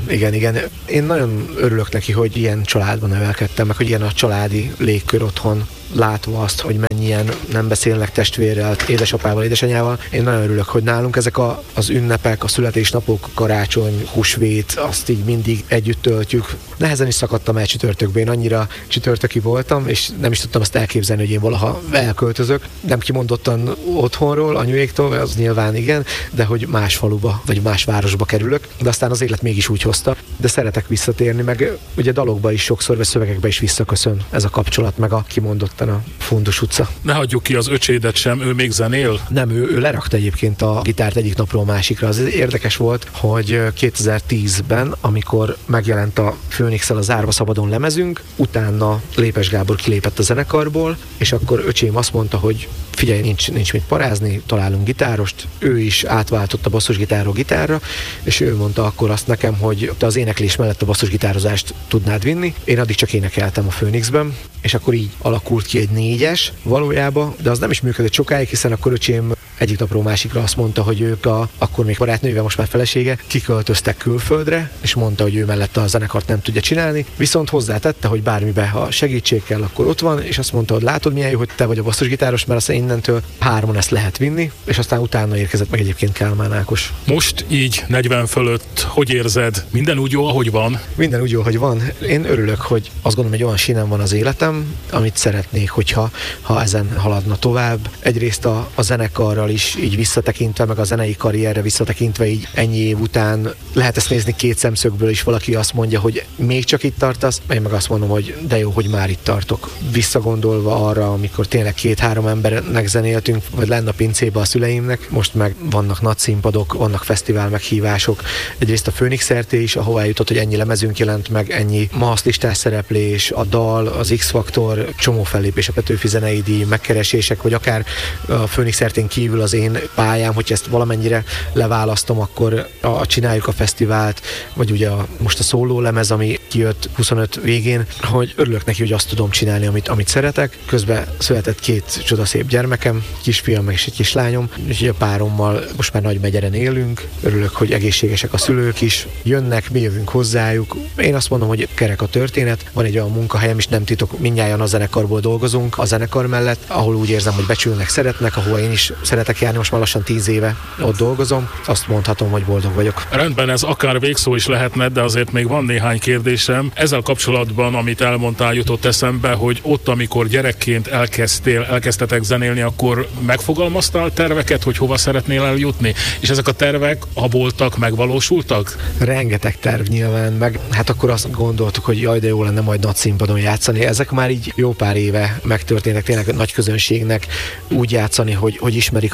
Én nagyon örülök neki, hogy ilyen családban nevelkedtem, meg hogy ilyen a családi légkör otthon, látva azt, hogy mennyien nem beszélnek testvérrel, édesapával, édesanyával. Én nagyon örülök, hogy nálunk ezek az ünnepek, a születésnapok, karácsony, húsvét, azt így mindig együtt töltjük. Nehezen is szakadtam el csütörtökbe, én annyira csütörtöki voltam, és nem is tudtam azt elképzelni, hogy én valaha elköltözök. Nem kimondottan otthonról, anyuéktól, az nyilván igen, de hogy más faluba, vagy más városba kerülök. De aztán az élet mégis úgy hozta. De szeretek visszatérni, meg ugye dalokba is sokszor, vagy szövegekbe is visszaköszön ez a kapcsolat, meg a kimondottan a Fundus utca. Ne hagyjuk ki az öcsédet sem, ő még zenél? Nem, ő lerakta egyébként a gitárt egyik napról a másikra. Az érdekes volt, hogy 2010-ben, amikor megjelent a Főnixszel az Árva Szabadon lemezünk, utána Lépes Gábor kilépett a zenekarból, és akkor öcsém azt mondta, hogy figyelj, nincs mit parázni, találunk gitárost. Ő is átváltott a basszusgitárról gitárra, és ő mondta akkor azt nekem, hogy te az éneklés mellett a basszusgitározást tudnád vinni. Én addig csak énekeltem a Főnixben, és akkor így alakult ki egy 4-es valójában, de az nem is működött sokáig, hiszen akkor öcsém egyik napról másikra azt mondta, hogy ők akkor még barátnővel, most már felesége, kiköltöztek külföldre, és mondta, hogy ő mellett a zenekart nem tudja csinálni, viszont hozzátette, hogy bármibe, ha segítség kell, akkor ott van, és azt mondta, hogy látod milyen jó, hogy te vagy a basszusgitáros, mert aztán innentől 3-on ezt lehet vinni, és aztán utána érkezett meg egyébként Kálmán Ákos. Most így 40 fölött, hogy érzed? Minden úgy jó, ahogy van? Minden úgy jó, ahogy van. Én örülök, hogy azt gondolom, hogy olyan sínen van az életem, amit szeretnék, hogyha ezen haladna tovább. Egyrészt a zenekarral is így visszatekintve, meg a zenei karrierre visszatekintve így ennyi év után lehet ezt nézni 2 szemszögből is, valaki azt mondja, hogy még csak itt tartasz, én meg azt mondom, hogy de jó, hogy már itt tartok. Visszagondolva arra, amikor tényleg 2-3 embernek zenéltünk, vagy lenne a pincébe a szüleimnek, most meg vannak nagy színpadok, vannak fesztivál meghívások. Egyrészt a Főnix RT is, ahová jutott, hogy ennyi lemezünk jelent meg, ennyi maszlistás szereplés, a dal, az X-faktor, csomó fellépés, a Petőfi Zenei Díj, megkeresések, vagy akár a Főnix RT-n kívül az én pályám, hogy ezt valamennyire leválasztom, akkor csináljuk a fesztivált, vagy ugye most a szóló lemez, ami kijött 25 végén, hogy örülök neki, hogy azt tudom csinálni, amit szeretek. Közben született 2 csodaszép gyermekem, kisfiam és egy kislányom, úgyhogy a párommal most már Nagymegyeren élünk. Örülök, hogy egészségesek a szülők is, jönnek, mi jövünk hozzájuk. Én azt mondom, hogy kerek a történet, van egy olyan munkahelyem is, nem titok, mindnyájan a zenekarból dolgozunk, a zenekar mellett, ahol úgy érzem, hogy becsülnek, szeretnek, ahol én is szeretek járni, most már lassan 10 éve ott dolgozom, azt mondhatom, hogy boldog vagyok. Rendben, ez akár végszó is lehetne, de azért még van néhány kérdésem. Ezzel kapcsolatban, amit elmondtál, jutott eszembe, hogy ott, amikor gyerekként elkezdtetek zenélni, akkor megfogalmaztál terveket, hogy hova szeretnél eljutni? És ezek a tervek, ha voltak, megvalósultak? Rengeteg terv nyilván, meg hát akkor azt gondoltuk, hogy jaj, de jó lenne majd nagy színpadon játszani. Ezek már így jó pár éve megtörténtek, tényleg nagy közönségnek úgy játszani, hogy ismerik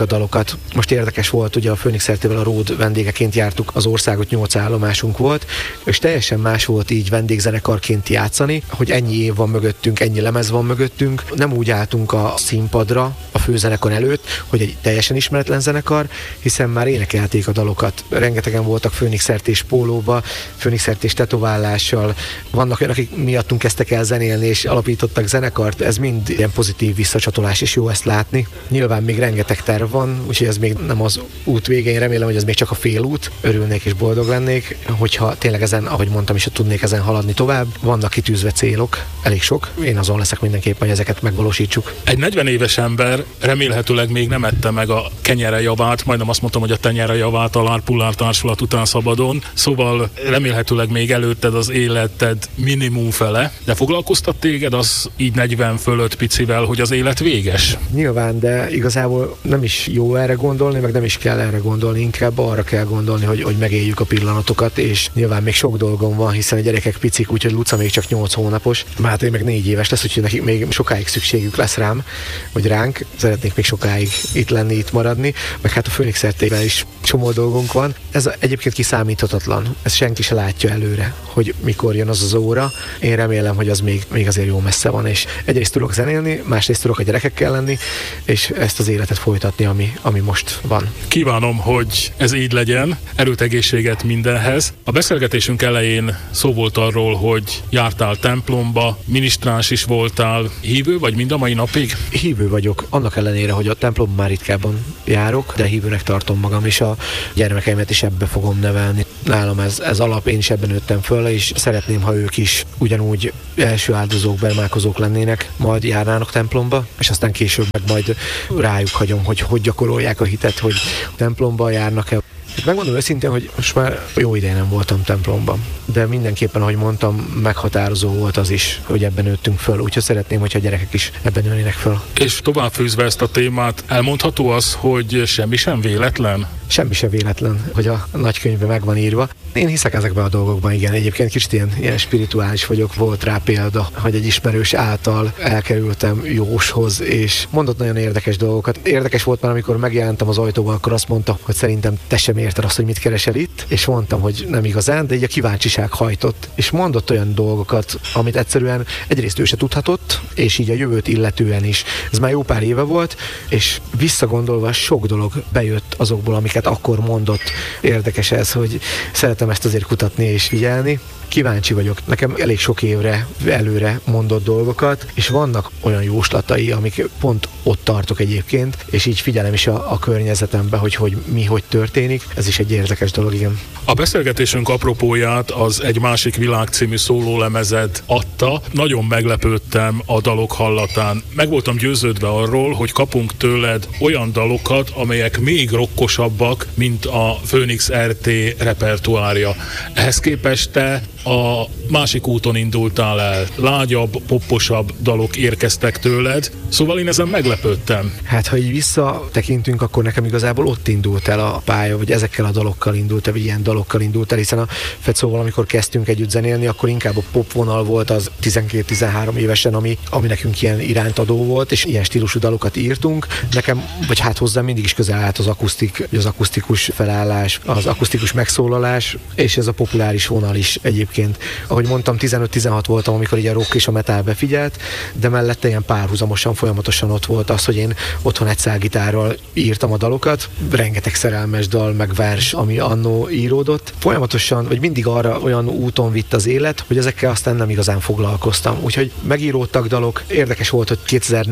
a dalokat. Most érdekes volt, ugye a Phoenix RT-vel a Road vendégeként jártuk az országot, 8 állomásunk volt, és teljesen más volt így vendégzenekarként játszani, hogy ennyi év van mögöttünk, ennyi lemez van mögöttünk. Nem úgy álltunk a színpadra a főzenekar előtt, hogy egy teljesen ismeretlen zenekar, hiszen már énekelték a dalokat. Rengetegen voltak Phoenix RT-s pólóba, Phoenix RT-s tetoválással. Vannak olyanok, akik miattunk kezdtek el zenélni és alapítottak zenekart. Ez mind ilyen pozitív visszacsatolás, és jó ezt látni. Nyilván még rengeteg terv van, úgyhogy ez még nem az út végén, remélem, hogy ez még csak a félút. Örülnék és boldog lennék, hogyha tényleg ezen, ahogy mondtam is, tudnék ezen haladni tovább. Vannak kitűzve célok, elég sok. Én azon leszek mindenképpen, hogy ezeket megvalósítsuk. Egy 40 éves ember remélhetőleg még nem ette meg a kenyere javát, majdnem azt mondtam, hogy a tenyere javát a Lárpullár társulat után szabadon, szóval remélhetőleg még előtted az életed minimum fele, de foglalkoztat téged az így 40 fölött picivel, hogy az élet véges? Nyilván, de igazából nem is jó erre gondolni, meg nem is kell erre gondolni, inkább arra kell gondolni, hogy megéljük a pillanatokat, és nyilván még sok dolgom van, hiszen a gyerekek picik, úgyhogy Luca még csak 8 hónapos, Máté meg 4 éves lesz, úgyhogy nekik még sokáig szükségük lesz rám, vagy ránk. Szeretnék még sokáig itt lenni, itt maradni, meg hát a Phoenix RT-vel is csomó dolgunk van. Ez egyébként kiszámíthatatlan. Ezt senki se látja előre, hogy mikor jön az óra. Én remélem, hogy az még azért jó messze van, és egyrészt tudok zenélni, másrészt tudok a gyerekekkel lenni, és ezt az életet folytatni, ami most van. Kívánom, hogy ez így legyen. Erőt, egészséget mindenhez. A beszélgetésünk elején szó volt arról, hogy jártál templomba, minisztráns is voltál. Hívő vagy mind a mai napig? Hívő vagyok, annak ellenére, hogy a templomban már ritkábban járok, de hívőnek tartom magam, és a gyermekeimet is ebbe fogom nevelni. Nálam ez alap, én is ebben nőttem föl, és szeretném, ha ők is ugyanúgy első áldozók, bermálkozók lennének, majd járnának templomba, és aztán később meg majd rájuk hagyom, hogy gyakorolják a hitet, hogy templomba járnak-e. Megmondom őszintén, hogy most már jó ideje nem voltam templomban, de mindenképpen, ahogy mondtam, meghatározó volt az is, hogy ebben nőttünk föl, úgyhogy szeretném, hogyha a gyerekek is ebben nőnének föl. És továbbfűzve ezt a témát, elmondható az, hogy semmi sem véletlen? Semmi sem véletlen, hogy a nagykönyvben meg van írva. Én hiszek ezekben a dolgokban, igen. Egyébként kicsit ilyen spirituális vagyok, volt rá példa, hogy egy ismerős által elkerültem Jóshoz, és mondott nagyon érdekes dolgokat. Érdekes volt már, amikor megjelentem az ajtóban, akkor azt mondta, hogy szerintem te sem érted azt, hogy mit keresel itt, és mondtam, hogy nem igazán, de így a kíváncsiság hajtott, és mondott olyan dolgokat, amit egyszerűen egyrészt ő se tudhatott, és így a jövőt illetően is. Ez már jó pár éve volt, és visszagondolva sok dolog bejött azokból, amiket akkor mondott. Érdekes ez, hogy szeretem ezt azért kutatni és figyelni. Kíváncsi vagyok. Nekem elég sok évre előre mondott dolgokat, és vannak olyan jóslatai, amik pont ott tartok egyébként, és így figyelem is a környezetembe, hogy hogy történik. Ez is egy érdekes dolog, igen. A beszélgetésünk apropóját az Egy másik világ című szólólemezed adta. Nagyon meglepődtem a dalok hallatán. Meg voltam győződve arról, hogy kapunk tőled olyan dalokat, amelyek még rokkosabbak, mint a Phoenix RT repertoárja. Ehhez képest te a másik úton indultál el. Lágyabb, popposabb dalok érkeztek tőled, szóval én ezen meglepődtem. Hát, ha így visszatekintünk, akkor nekem igazából ott indult el a pálya, vagy ezekkel a dalokkal indult el, vagy ilyen dalokkal indult el, hiszen a Fecóval, amikor kezdtünk együtt zenélni, akkor inkább a pop vonal volt az 12-13 évesen, ami nekünk ilyen irántadó volt, és ilyen stílusú dalokat írtunk. Nekem, vagy hát hozzám mindig is közel állt az akusztikus felállás, az akusztikus megszólalás, és ez a populáris vonal is egyébként. Ahogy mondtam, 15-16 voltam, amikor így a rock és a metal befigyelt, de mellette ilyen párhuzamosan, folyamatosan ott volt az, hogy én otthon egy szálgitárral írtam a dalokat, rengeteg szerelmes dal, meg vers, ami annó íródott. Folyamatosan, vagy mindig arra olyan úton vitt az élet, hogy ezekkel aztán nem igazán foglalkoztam. Úgyhogy megíródtak dalok. Érdekes volt, hogy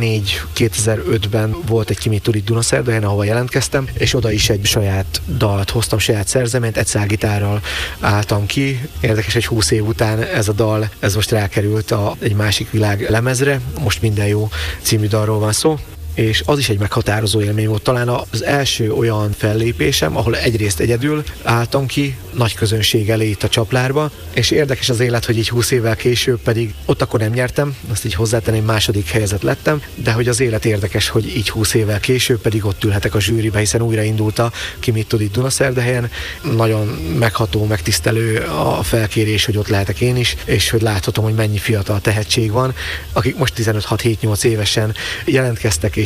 2004-2005-ben volt egy Kimituri Dunaszerdahelyen, ahova jelentkeztem, és oda is egy saját dalt hoztam, saját szerzeményt, egy szálgitárral álltam ki. Érdekes, egy 20 év után ez a dal, ez most rákerült Egy másik világ lemezre, most Minden jó című dalról van szó, és az is egy meghatározó élmény volt. Talán az első olyan fellépésem, ahol egyrészt egyedül álltam ki, nagy közönség elé itt a Csaplárba, és érdekes az élet, hogy így 20 évvel később pedig ott akkor nem nyertem, azt így hozzátenném, második helyezett lettem, de hogy az élet érdekes, hogy így 20 évvel később pedig ott ülhetek a zsűribe, hiszen újraindult a Kimituri Dunaszerdahelyen. Nagyon megható, megtisztelő a felkérés, hogy ott lehetek én is, és hogy láthatom, hogy mennyi fiatal tehetség van, akik most 15-6-7-8 évesen jelentkeztek, és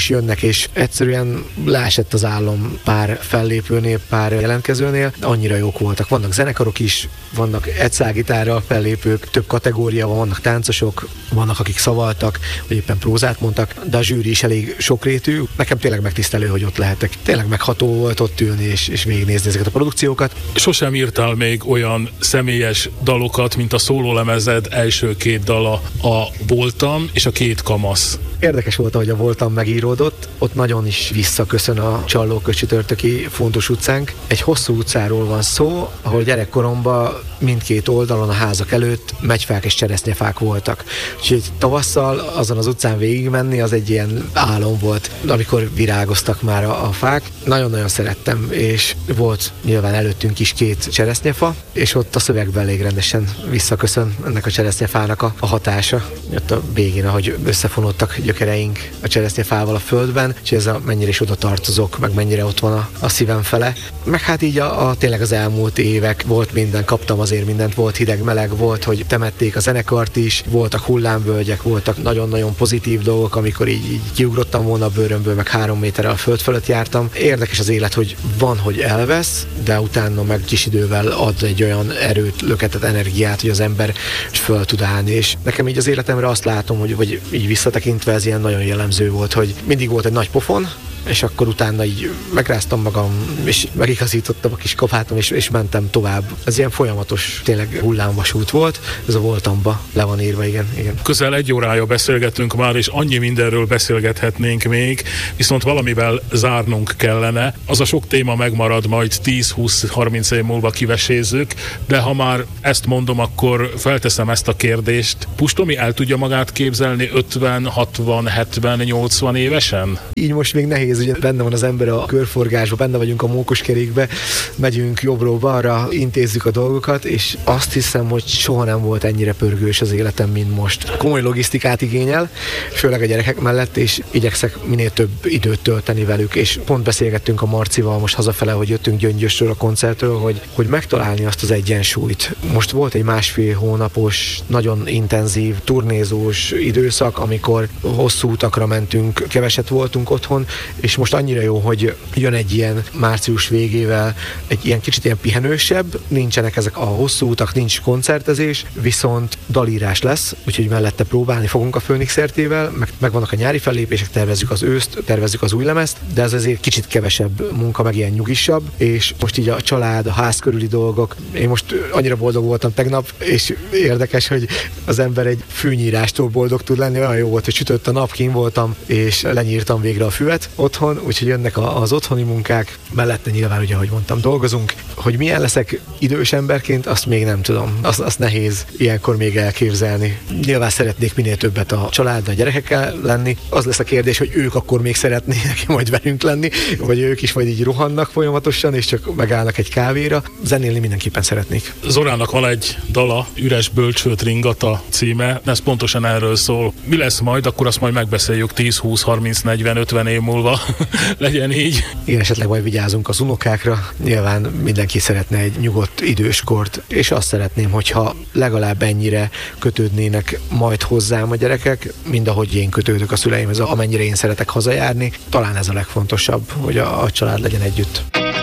is jönnek, és egyszerűen leesett az álom pár fellépőnél, pár jelentkezőnél. Annyira jók voltak. Vannak zenekarok is, vannak egyszágitárral fellépők, több kategória van, vannak táncosok, vannak akik szavaltak, vagy éppen prózát mondtak, de a zsűri is elég sokrétű. Nekem tényleg megtisztelő, hogy ott lehetek. Tényleg megható volt ott ülni és végignézni ezeket a produkciókat. Sosem írtál még olyan személyes dalokat, mint a szólólemezed első 2 dala, a Voltam és a 2 kamasz. Érdekes volt, ahogy a Voltam megíródott, ott nagyon is visszaköszön a Csallókös-Csütörtöki fontos utcánk. Egy hosszú utcáról van szó, ahol gyerekkoromban mindkét oldalon a házak előtt megyfák és cseresznyefák voltak. Úgyhogy tavasszal azon az utcán végigmenni, az egy ilyen álom volt, amikor virágoztak már a fák. Nagyon-nagyon szerettem, és volt nyilván előttünk is 2 cseresznyefa, és ott a szövegben elég rendesen visszaköszön ennek a cseresznyefának a hatása. Ott a végén, ahogy összefonódtak gyökereink a cseresznyefával a földben, és ez mennyire is oda tartozok, meg mennyire ott van a szívem fele. Meg hát így tényleg az elmúlt évek volt minden, kaptam azért mindent, volt hideg-meleg, volt, hogy temették a zenekart is, voltak hullámvölgyek, voltak nagyon-nagyon pozitív dolgok, amikor így kiugrottam volna a bőrömből, meg 3 méterrel a föld fölött jártam. Érdekes az élet, hogy van, hogy elvesz, de utána meg kis idővel ad egy olyan erőt, löketet, energiát, hogy az ember föl tud állni. És nekem így az életemre azt látom, hogy így visszatekintve ez ilyen nagyon jellemző volt, hogy mindig volt egy nagy pofon, és akkor utána így megráztam magam, és megigazítottam a kis kabátom, és mentem tovább. Ez ilyen folyamatos, tényleg hullámvasút volt, ez a Voltamba le van írva, igen. Közel 1 órája beszélgetünk már, és annyi mindenről beszélgethetnénk még, viszont valamivel zárnunk kellene. Az a sok téma megmarad, majd 10-20-30 év múlva kivesézzük, de ha már ezt mondom, akkor felteszem ezt a kérdést. Pustomi el tudja magát képzelni 50, 60, 70, 80 évesen? Így most még nehéz, ugye benne van az ember a körforgásba, benne vagyunk a mókuskerékbe, megyünk jobbról balra, intézzük a dolgokat, és azt hiszem, hogy soha nem volt ennyire pörgős az életem, mint most. Komoly logisztikát igényel, főleg a gyerekek mellett, és igyekszek minél több időt tölteni velük, és pont beszélgettünk a Marcival most hazafele, hogy jöttünk Gyöngyösről a koncertről, hogy megtalálni azt az egyensúlyt. Most volt egy 1,5 hónapos, nagyon intenzív, turnézós időszak, amikor hosszú utakra mentünk, keveset voltunk otthon, és most annyira jó, hogy jön egy ilyen március végével egy ilyen kicsit ilyen pihenősebb, nincsenek ezek a hosszú utak, nincs koncertezés, viszont dalírás lesz, úgyhogy mellette próbálni fogunk a Főnix RT-vel, meg vannak a nyári fellépések, tervezzük az őszt, tervezzük az új lemezt, de ez azért kicsit kevesebb munka, meg ilyen nyugisabb, és most így a család, a ház körüli dolgok. Én most annyira boldog voltam tegnap, és érdekes, hogy az ember egy fűnyírástól boldog tud lenni, olyan jó volt, hogy sütött a nap, kint voltam, és lenyírtam végre a füvet otthon, úgyhogy jönnek az otthoni munkák, mellette nyilván, ugye, ahogy mondtam, dolgozunk. Hogy milyen leszek idős emberként, azt még nem tudom. Azt nehéz ilyenkor még elképzelni. Nyilván szeretnék minél többet a családdal, a gyerekekkel lenni. Az lesz a kérdés, hogy ők akkor még szeretnének majd velünk lenni, vagy ők is majd így rohannak folyamatosan, és csak megállnak egy kávéra. Zenélni mindenképpen szeretnék. Zorának van egy dala, Üres bölcsőt ringata címe, ez pontosan erről szól. Mi lesz majd, akkor azt majd megbeszéljük 10, 20, 30, 40, 50 év múlva. Legyen így. Igen, esetleg majd vigyázunk az unokákra. Nyilván mindenki szeretne egy nyugodt időskort, és azt szeretném, hogyha legalább ennyire kötődnének majd hozzám a gyerekek, mind ahogy én kötődök a szüleimhez, amennyire én szeretek hazajárni. Talán ez a legfontosabb, hogy a család legyen együtt.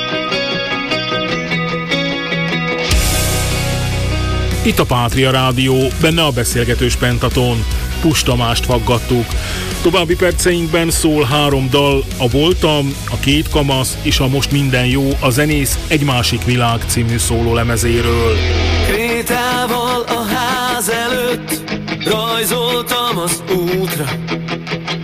Itt a Pátria Rádió, benne a beszélgetős Pentaton. Pust Tamást faggattuk. További perceinkben szól 3 dal, a Voltam, a 2 kamasz és a Most minden jó, a zenész Egy másik világ című szólólemezéről. Krétával a ház előtt rajzoltam az útra,